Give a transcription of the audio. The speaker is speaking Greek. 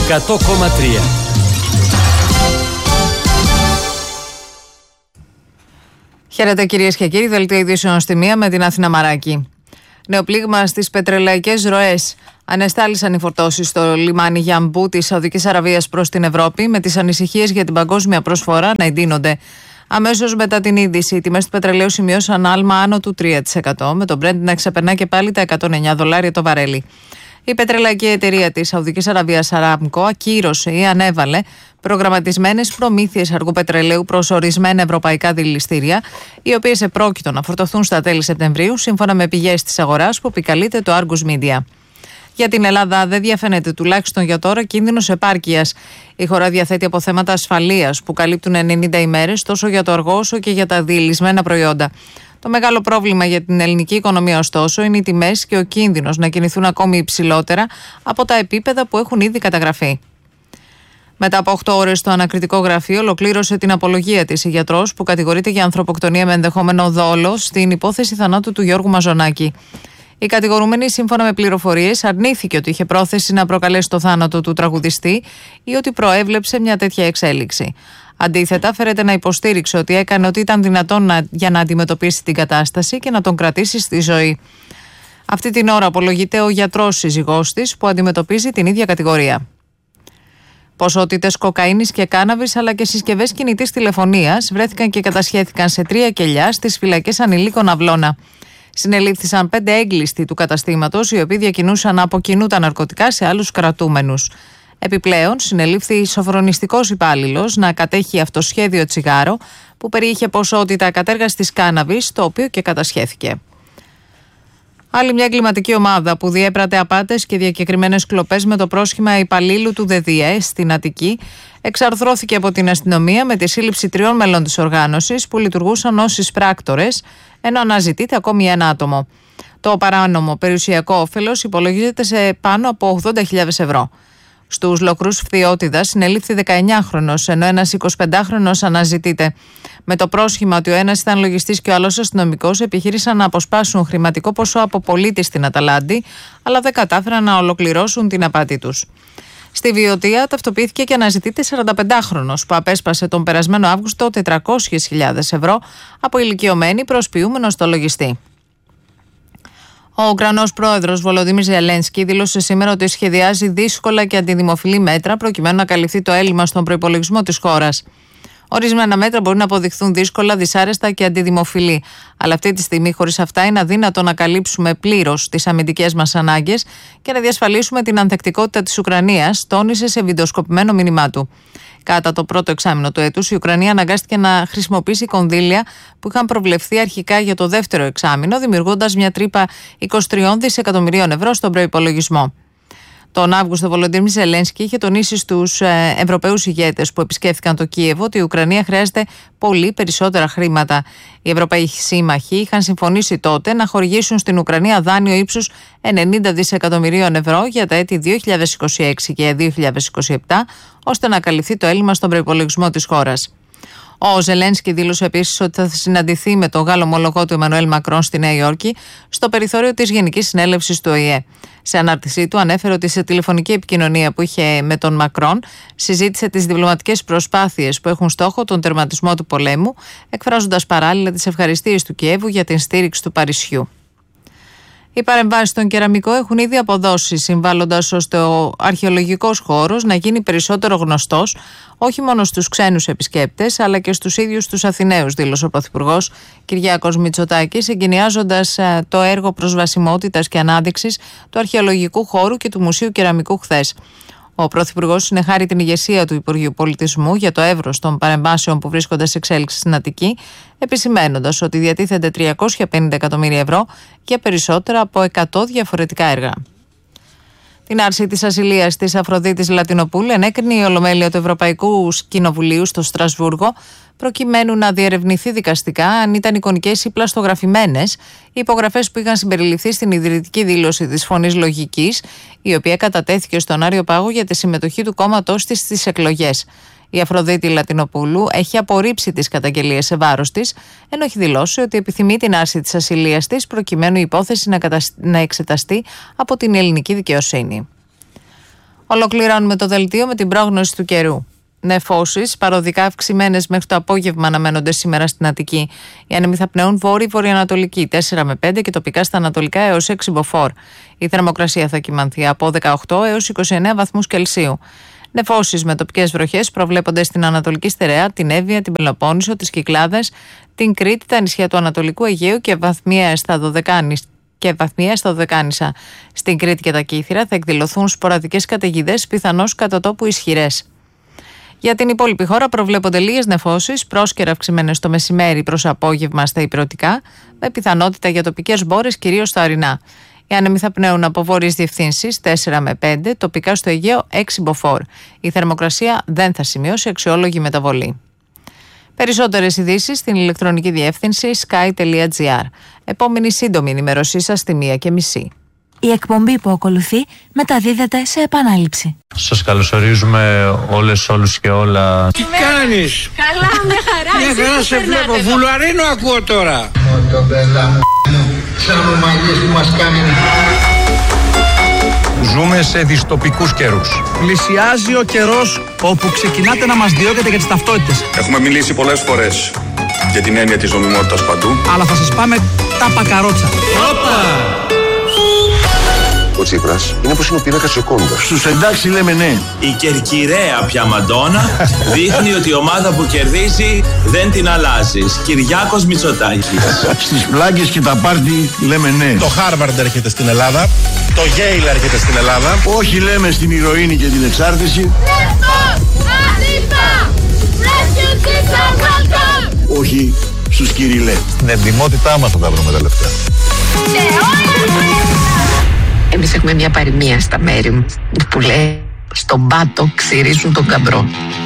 100,3. Χαίρετε κυρίες και κύριοι, δελτίο ειδήσεων στη μία με την Αθήνα Μαράκη. Νέο πλήγμα στις πετρελαϊκές ροές. Ανεστάλησαν οι φορτώσεις στο λιμάνι Γιαμπού της Σαουδικής Αραβίας προς την Ευρώπη, με τις ανησυχίες για την παγκόσμια προσφορά να εντείνονται. Αμέσως μετά την είδηση, οι τιμές του πετρελαίου σημειώσαν άλμα άνω του 3%, με τον Brent να ξεπερνά και πάλι τα $109 το βαρέλι. Η πετρελαϊκή εταιρεία της Σαουδικής Αραβίας Aramco ακύρωσε ή ανέβαλε προγραμματισμένες προμήθειες αργού πετρελαίου προς ορισμένα ευρωπαϊκά δηληστήρια, οι οποίες επρόκειτο να φορτωθούν στα τέλη Σεπτεμβρίου, σύμφωνα με πηγές της αγοράς που επικαλείται το Argus Media. Για την Ελλάδα δεν διαφαίνεται, τουλάχιστον για τώρα, κίνδυνος επάρκειας. Η χώρα διαθέτει αποθέματα ασφαλείας που καλύπτουν 90 ημέρες τόσο για το αργό όσο και για τα διελυσμένα προϊόντα. Το μεγάλο πρόβλημα για την ελληνική οικονομία, ωστόσο, είναι οι τιμές και ο κίνδυνος να κινηθούν ακόμη υψηλότερα από τα επίπεδα που έχουν ήδη καταγραφεί. Μετά από 8 ώρες, το ανακριτικό γραφείο ολοκλήρωσε την απολογία της. Η γιατρός που κατηγορείται για ανθρωποκτονία με ενδεχόμενο δόλο στην υπόθεση θανάτου του Γιώργου Μαζονάκη. Η κατηγορούμενη, σύμφωνα με πληροφορίες, αρνήθηκε ότι είχε πρόθεση να προκαλέσει το θάνατο του τραγουδιστή ή ότι προέβλεψε μια τέτοια εξέλιξη. Αντίθετα, φέρεται να υποστήριξε ότι έκανε ό,τι ήταν δυνατόν για να αντιμετωπίσει την κατάσταση και να τον κρατήσει στη ζωή. Αυτή την ώρα απολογείται ο γιατρός σύζυγός της, που αντιμετωπίζει την ίδια κατηγορία. Ποσότητες κοκαίνης και κάναβης αλλά και συσκευές κινητής τηλεφωνίας βρέθηκαν και κατασχέθηκαν σε 3 κελιά στις φυλακές ανηλίκων Αυλώνα. Συνελήφθησαν 5 έγκλειστοι του καταστήματος, οι οποίοι διακινούσαν από κοινού τα ναρκωτικά σε άλλους κρατούμενους. Επιπλέον, συνελήφθη σοφρονιστικός υπάλληλος να κατέχει αυτοσχέδιο τσιγάρο που περιείχε ποσότητα ακατέργαστης κάναβης, το οποίο και κατασχέθηκε. Άλλη μια εγκληματική ομάδα που διέπρατε απάτες και διακεκριμένες κλοπές με το πρόσχημα υπαλλήλου του ΔΔΕ στην Αττική εξαρθρώθηκε από την αστυνομία με τη σύλληψη 3 μελών της οργάνωσης που λειτουργούσαν ως εισπράκτορες, ενώ αναζητείται ακόμη ένα άτομο. Το παράνομο περιουσιακό όφελος υπολογίζεται σε πάνω από 80.000 ευρώ. Στους λοκρούς Φθιώτιδας συνελήφθη 19χρονος, ενώ ένας 25χρονος αναζητείται. Με το πρόσχημα ότι ο ένας ήταν λογιστής και ο άλλος αστυνομικός, επιχείρησαν να αποσπάσουν χρηματικό ποσό από πολίτη στην Αταλάντη, αλλά δεν κατάφεραν να ολοκληρώσουν την απάτη τους. Στη Βιωτία ταυτοποιήθηκε και αναζητείται 45χρονος, που απέσπασε τον περασμένο Αύγουστο 400.000 ευρώ από ηλικιωμένη προσποιούμενο στο λογιστή. Ο Ουκρανός πρόεδρος Βολοντίμιρ Ζελένσκι δήλωσε σήμερα ότι σχεδιάζει δύσκολα και αντιδημοφιλή μέτρα προκειμένου να καλυφθεί το έλλειμμα στον προϋπολογισμό της χώρας. Ορισμένα μέτρα μπορεί να αποδειχθούν δύσκολα, δυσάρεστα και αντιδημοφιλή. Αλλά αυτή τη στιγμή, χωρίς αυτά, είναι αδύνατο να καλύψουμε πλήρως τις αμυντικές μας ανάγκες και να διασφαλίσουμε την ανθεκτικότητα της Ουκρανίας, τόνισε σε βιντεοσκοπημένο μήνυμά του. Κατά το πρώτο εξάμηνο του έτους, η Ουκρανία αναγκάστηκε να χρησιμοποιήσει κονδύλια που είχαν προβλεφθεί αρχικά για το δεύτερο εξάμηνο, δημιουργώντας μια τρύπα 23 δισεκατομμυρίων ευρώ στον προϋπολογισμό. Τον Αύγουστο, ο Βολοντίμιρ Ζελένσκι είχε τονίσει στους Ευρωπαίους ηγέτες που επισκέφθηκαν το Κίεβο ότι η Ουκρανία χρειάζεται πολύ περισσότερα χρήματα. Οι Ευρωπαίοι σύμμαχοι είχαν συμφωνήσει τότε να χορηγήσουν στην Ουκρανία δάνειο ύψους 90 δισεκατομμυρίων ευρώ για τα έτη 2026 και 2027, ώστε να καλυφθεί το έλλειμμα στον προϋπολογισμό της χώρας. Ο Ζελένσκι δήλωσε επίσης ότι θα συναντηθεί με τον Γάλλο ομολογό του Εμμανουέλ Μακρόν στη Νέα Υόρκη στο περιθώριο της Γενικής Συνέλευσης του ΟΗΕ. Σε ανάρτησή του ανέφερε ότι σε τηλεφωνική επικοινωνία που είχε με τον Μακρόν συζήτησε τις διπλωματικές προσπάθειες που έχουν στόχο τον τερματισμό του πολέμου, εκφράζοντας παράλληλα τις ευχαριστίες του Κιέβου για την στήριξη του Παρισιού. Οι παρεμβάσεις στον κεραμικό έχουν ήδη αποδώσει, συμβάλλοντας ώστε ο αρχαιολογικός χώρος να γίνει περισσότερο γνωστός όχι μόνο στους ξένους επισκέπτες αλλά και στους ίδιους τους Αθηναίους, δήλωσε ο Πρωθυπουργός Κυριάκος Μητσοτάκης, εγκαινιάζοντας το έργο προσβασιμότητας και ανάδειξης του αρχαιολογικού χώρου και του Μουσείου Κεραμικού χθες. Ο Πρωθυπουργός συνεχάρει την ηγεσία του Υπουργείου Πολιτισμού για το εύρος των παρεμβάσεων που βρίσκονται σε εξέλιξη στην Αττική, επισημαίνοντας ότι διατίθενται 350 εκατομμύρια ευρώ για περισσότερα από 100 διαφορετικά έργα. Την άρση της ασυλίας της Αφροδίτης Λατινοπούλου ενέκρινε η Ολομέλεια του Ευρωπαϊκού Κοινοβουλίου στο Στρασβούργο, προκειμένου να διερευνηθεί δικαστικά αν ήταν εικονικές ή πλαστογραφημένες οι υπογραφές που είχαν συμπεριληφθεί στην ιδρυτική δήλωση της Φωνής Λογικής, η οποία κατατέθηκε στον Άριο Πάγο για τη συμμετοχή του κόμματός της στις εκλογές. Η Αφροδίτη Λατινοπούλου έχει απορρίψει τις καταγγελίες σε βάρος της, ενώ έχει δηλώσει ότι επιθυμεί την άρση της ασυλίας της προκειμένου η υπόθεση να εξεταστεί από την ελληνική δικαιοσύνη. Ολοκληρώνουμε το δελτίο με την πρόγνωση του καιρού. Νεφώσεις παροδικά αυξημένες μέχρι το απόγευμα αναμένονται σήμερα στην Αττική. Οι άνεμοι θα πνέουν βόρειο-βορειοανατολική 4 με 5 και τοπικά στα ανατολικά έως 6 μποφόρ. Η θερμοκρασία θα κυμανθεί από 18 έως 29 βαθμούς Κελσίου. Νεφώσεις με τοπικές βροχές προβλέπονται στην Ανατολική Στερεά, την Εύβοια, την Πελοπόννησο, τις Κυκλάδες, την Κρήτη, τα νησιά του Ανατολικού Αιγαίου και βαθμιαία στα Δωδεκάνησα. Στην Κρήτη και τα Κύθυρα θα εκδηλωθούν σποραδικές καταιγίδες, πιθανώς κατά τόπου ισχυρές. Για την υπόλοιπη χώρα προβλέπονται λίγες νεφώσεις, πρόσκαιρα αυξημένες το μεσημέρι προς απόγευμα στα ηπειρωτικά, με πιθανότητα για τοπικές μπόρες κυρίως στα ορεινά. Οι άνεμοι θα πνέουν από βόρειες διευθύνσεις 4 με 5, τοπικά στο Αιγαίο 6 μποφόρ. Η θερμοκρασία δεν θα σημειώσει αξιόλογη μεταβολή. Περισσότερες ειδήσεις στην ηλεκτρονική διεύθυνση sky.gr. Επόμενη σύντομη ενημέρωσή σας στη 1:30. Η εκπομπή που ακολουθεί μεταδίδεται σε επανάληψη. Σας καλωσορίζουμε όλους και όλα. Τι κάνεις? Καλά, μια χαρά. Μια χαρά σε βλέπω. Βουλαρίνο ακούω τώρα. Μοτομπέλα μου, σαν ομαλίες που μας κάνει. Ζούμε σε δυστοπικούς καιρούς. Πλησιάζει ο καιρός όπου ξεκινάτε να μας διώκετε για τις ταυτότητες. Έχουμε μιλήσει πολλές φορές για την έννοια της νομιμότητας παντού. Αλλά θα σας πάμε τα πακαρότσα. Ο Τσίπρας είναι όπως είναι ο πίνακας ο Κόντας. Στους εντάξει λέμε ναι. Η κερκυραία πια Μαντόνα δείχνει ότι η ομάδα που κερδίζει δεν την αλλάζεις. Κυριάκος Μητσοτάκης. Στις πλάκες και τα πάρτι λέμε ναι. Το Χάρβαρντ έρχεται στην Ελλάδα. Το Yale έρχεται στην Ελλάδα. Όχι λέμε στην ηρωίνη και την εξάρτηση. Όχι στους Κυριλέ. Την εντιμότητά μας θα τα βρούμε τα λεφτά. Εμείς έχουμε μια παροιμία στα μέρη μου που λέει «Στον πάτο ξυρίζουν τον καμπρό».